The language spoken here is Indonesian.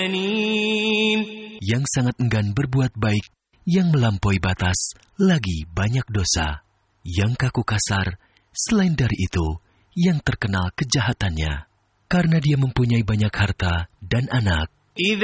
Yang sangat enggan berbuat baik, yang melampaui batas, lagi banyak dosa. Yang kaku kasar, selain dari itu, yang terkenal kejahatannya. Karena dia mempunyai banyak harta dan anak.